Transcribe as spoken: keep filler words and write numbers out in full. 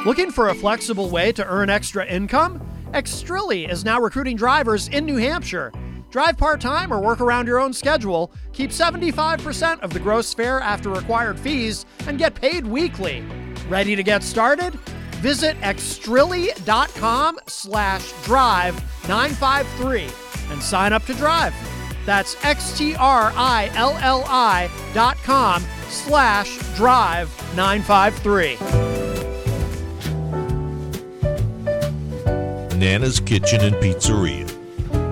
Looking for a flexible way to earn extra income? Extrilli is now recruiting drivers in New Hampshire. Drive part-time or work around your own schedule, keep seventy-five percent of the gross fare after required fees, and get paid weekly. Ready to get started? Visit extrilli.com slash drive 953 and sign up to drive. That's X-T-R-I-L-L-I dot com slash drive 953. Nana's Kitchen and Pizzeria.